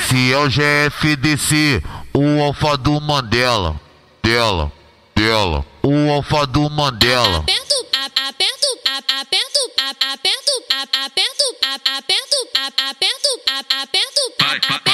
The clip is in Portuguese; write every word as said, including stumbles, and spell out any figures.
Esse é o G F D C, o alfa do Mandela. Dela, dela, o alfa do Mandela. Aperto, aperto, aperto, aperto, aperto, aperto, aperto, aperto, aperto, aperto.